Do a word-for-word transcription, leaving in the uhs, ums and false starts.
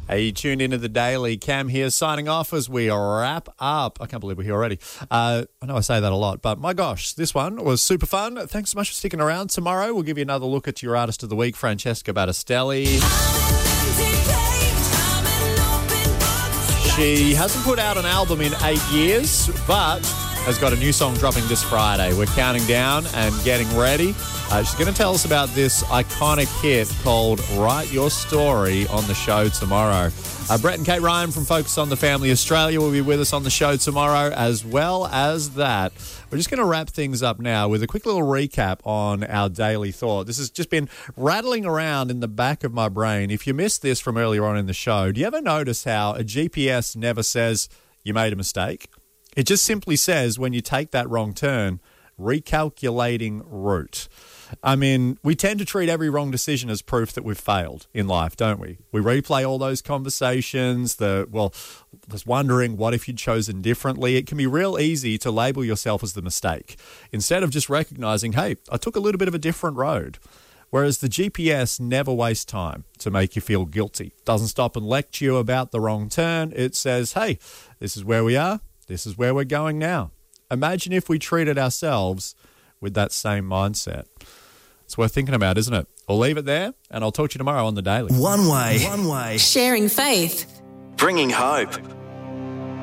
Hey, you tuned into the Daily. Cam here, signing off as we wrap up. I can't believe we're here already. Uh, I know I say that a lot, but my gosh, this one was super fun. Thanks so much for sticking around. Tomorrow, we'll give you another look at your Artist of the Week, Francesca Battistelli. She hasn't put out an album in eight years, but has got a new song dropping this Friday. We're counting down and getting ready. Uh, she's going to tell us about this iconic hit called Write Your Story on the show tomorrow. Uh, Brett and Kate Ryan from Focus on the Family Australia will be with us on the show tomorrow. As well as that, we're just going to wrap things up now with a quick little recap on our daily thought. This has just been rattling around in the back of my brain. If you missed this from earlier on in the show, do you ever notice how a G P S never says you made a mistake? It just simply says when you take that wrong turn, recalculating route. I mean, we tend to treat every wrong decision as proof that we've failed in life, don't we? We replay all those conversations, the, well, just wondering what if you'd chosen differently. It can be real easy to label yourself as the mistake instead of just recognizing, hey, I took a little bit of a different road. Whereas the G P S never wastes time to make you feel guilty. Doesn't stop and lecture you about the wrong turn. It says, hey, this is where we are. This is where we're going now. Imagine if we treated ourselves with that same mindset. It's worth thinking about, isn't it? I'll leave it there, and I'll talk to you tomorrow on The Daily. One way. One way. Sharing faith. Bringing hope.